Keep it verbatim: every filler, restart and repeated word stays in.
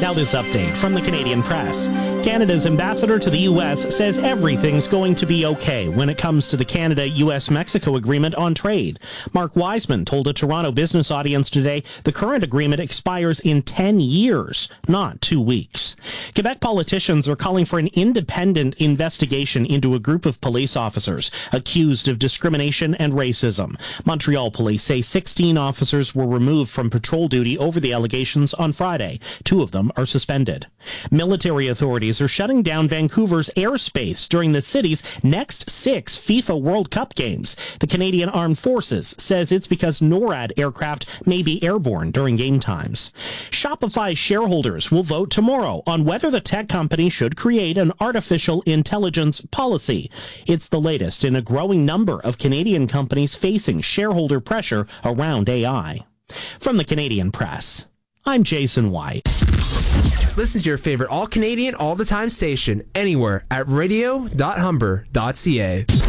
Now this update from the Canadian Press. Canada's ambassador to the U S says everything's going to be okay when it comes to the Canada-U S Mexico agreement on trade. Mark Wiseman told a Toronto business audience today the current agreement expires in ten years, not two weeks. Quebec politicians are calling for an independent investigation into a group of police officers accused of discrimination and racism. Montreal police say sixteen officers were removed from patrol duty over the allegations on Friday. Two of them are suspended. Military authorities are shutting down Vancouver's airspace during the city's next six FIFA World Cup games. The Canadian Armed Forces says it's because NORAD aircraft may be airborne during game times. Shopify shareholders will vote tomorrow on whether the tech company should create an artificial intelligence policy. It's the latest in a growing number of Canadian companies facing shareholder pressure around A I. From the Canadian Press, I'm Jason White. Listen to your favorite all-Canadian, all-the-time station anywhere at radio dot humber dot c a.